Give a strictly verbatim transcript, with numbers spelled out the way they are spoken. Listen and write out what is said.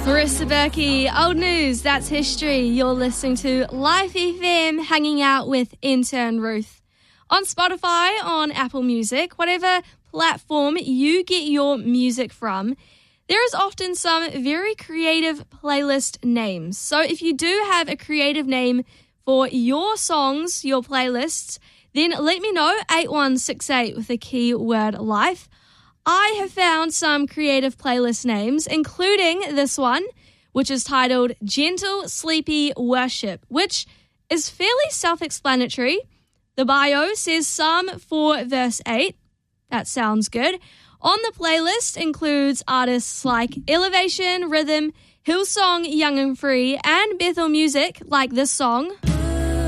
Marissa Berkey, Old News, That's History. You're listening to Life F M, hanging out with intern Ruth. On Spotify, on Apple Music, whatever platform you get your music from, there is often some very creative playlist names. So if you do have a creative name for your songs, your playlists, then let me know, eight one six eight with the keyword life. I have found some creative playlist names, including this one, which is titled Gentle Sleepy Worship, which is fairly self-explanatory. The bio says Psalm four verse eight. That sounds good. On the playlist includes artists like Elevation, Rhythm, Hillsong, Young and Free, and Bethel Music, like this song.